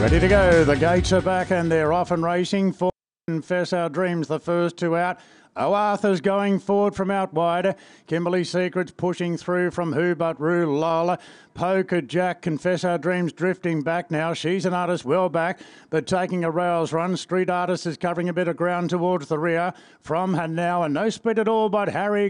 Ready to go. The gates are back and they're off and racing. For Confess Our Dreams, the first two out. Arthur's going forward from out wide. Kimberly Secrets pushing through from Who But Rue Lola. Poker Jack, Confess Our Dreams drifting back now. She's an Artist well back, but taking a rails run. Street Artist is covering a bit of ground towards the rear from her now, and no speed at all, but Harry